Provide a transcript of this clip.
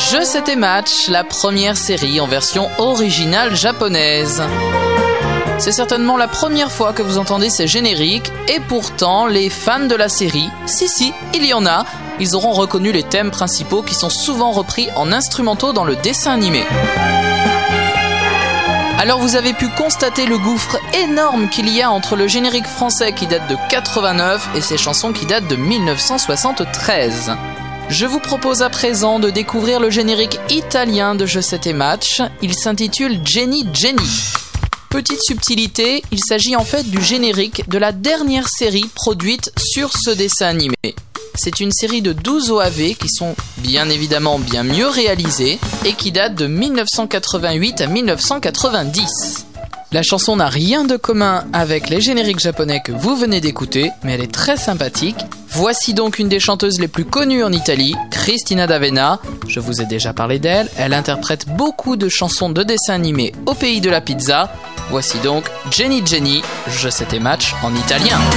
Je C'était Match, la première série en version originale japonaise. C'est certainement la première fois que vous entendez ces génériques, et pourtant, les fans de la série, si, il y en a, ils auront reconnu les thèmes principaux qui sont souvent repris en instrumentaux dans le dessin animé. Alors vous avez pu constater le gouffre énorme qu'il y a entre le générique français qui date de 89 et ses chansons qui datent de 1973. Je vous propose à présent de découvrir le générique italien de Je C'était Match. Il s'intitule Jenny Jenny. Petite subtilité, il s'agit en fait du générique de la dernière série produite sur ce dessin animé. C'est une série de 12 OAV qui sont bien évidemment bien mieux réalisées et qui datent de 1988 à 1990. La chanson n'a rien de commun avec les génériques japonais que vous venez d'écouter, mais elle est très sympathique. Voici donc une des chanteuses les plus connues en Italie, Cristina D'Avena. Je vous ai déjà parlé d'elle, elle interprète beaucoup de chansons de dessins animés au pays de la pizza. Voici donc Jenny Jenny, Je C'était Match en italien.